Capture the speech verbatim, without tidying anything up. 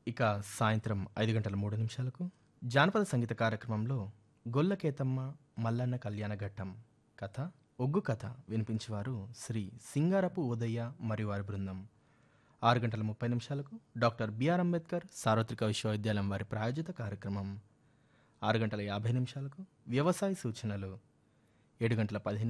ఇక సాయంత్రం ఐదు గంటల మూడు నిమిషాలకు జానపద సంగీత కార్యక్రమంలో గొల్లకేతమ్మ మల్లన్న కళ్యాణ ఘట్టం కథ ఒగ్గు కథ వినిపించేవారు శ్రీ సింగారపు ఉదయ్య మరియు వారి బృందం. ఆరు గంటల ముప్పై నిమిషాలకు డాక్టర్ బిఆర్ అంబేద్కర్ సార్వత్రిక విశ్వవిద్యాలయం వారి ప్రాయోజిత కార్యక్రమం. ఆరు గంటల యాభై నిమిషాలకు వ్యవసాయ సూచనలు. ఏడు గంటల పదిహేను